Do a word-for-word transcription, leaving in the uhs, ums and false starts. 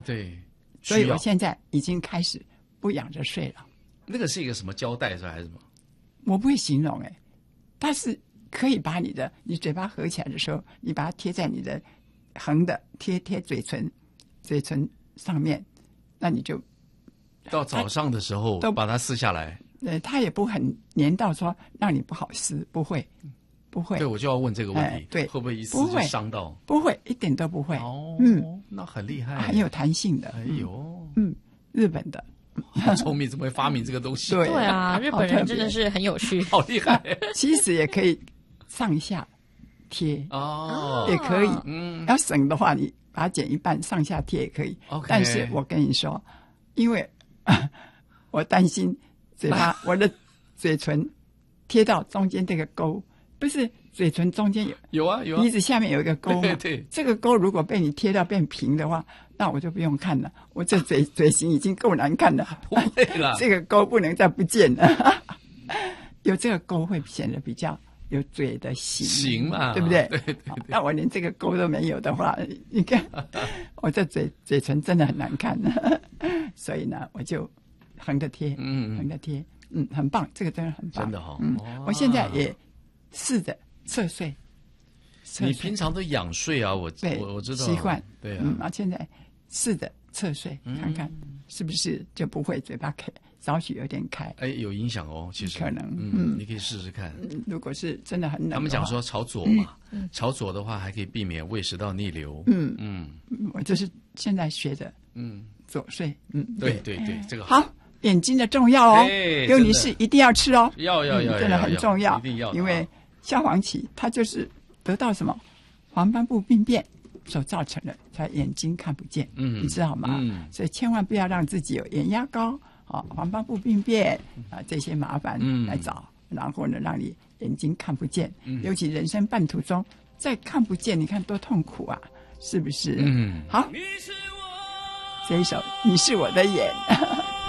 对， 所以我现在已经开始不仰着睡了。 那个是一个什么胶带是吧还是什么？ 我不会形容哎、欸，它是可以把你的你嘴巴合起来的时候，你把它贴在你的横的贴贴嘴唇嘴唇上面，那你就到早上的时候都把它撕下来。 呃，它也不很黏到说让你不好撕，不会。不会， 对，我就要问这个问题， 哎、对， 会不会一撕就伤到？ 不会，一点都不会。 哦， 嗯， 那很厉害， 很有弹性的。 哎呦， 嗯，日本的， 好聪明，怎么会发明这个东西？ 对对啊，日本人真的是很有趣， 好厉害。 其实也可以上下贴哦， 也可以。 嗯， 要省的话，你把它剪一半，上下贴也可以。 OK， 但是我跟你说，因为我担心嘴巴，我的嘴唇贴到中间这个沟。不是嘴唇中间有有啊有啊， 鼻子下面有一个沟嘛？ 对对， 这个沟如果被你贴到变平的话，那我就不用看了。我这嘴嘴型已经够难看了， 不会了， 这个沟不能再不见了。有这个沟会显得比较有嘴的形， 形嘛， 对不对？ 对对对。 那我连这个沟都没有的话，你看我这嘴嘴唇真的很难看。所以呢，我就横着贴， 嗯， 横着贴，嗯，很棒，这个真的很棒， 真的哈、哦。 嗯，我现在也。试着侧睡， 你平常都仰睡啊？我我我知道习惯， 对啊。 嗯，啊，现在试着侧睡，看看是不是就不会嘴巴开，少许有点开。 哎，有影响哦，其实可能， 嗯， 嗯你可以试试看。 嗯，如果是真的很冷， 他们讲说朝左嘛，嗯、朝左的话还可以避免胃食道逆流。 嗯嗯， 我就是现在学着， 嗯， 左睡，嗯， 对对对，这个好。眼睛的重要哦，刘女士一定要吃哦， 要要要， 真的很重要， 一定要， 因为消黄芪它就是得到什么黄斑部病变所造成的，才眼睛看不见， 嗯， 你知道吗？ 嗯， 所以千万不要让自己有眼压高啊、黄斑部病变啊这些麻烦来找，嗯、然后呢，让你眼睛看不见， 嗯、 尤其人生半途中再看不见，你看多痛苦啊，是不是？ 嗯， 好，这一首《你是我的眼》。